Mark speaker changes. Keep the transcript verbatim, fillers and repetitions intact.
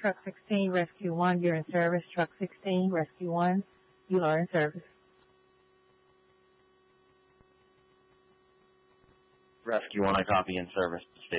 Speaker 1: Truck sixteen, Rescue one, you're in service. Truck sixteen, Rescue one, you are in service.
Speaker 2: Rescue one, I copy, in service. State